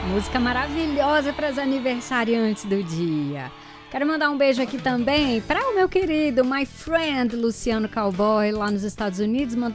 Música maravilhosa para as aniversariantes do dia. Quero mandar um beijo aqui também para o meu querido My Friend Luciano Cowboy, lá nos Estados Unidos.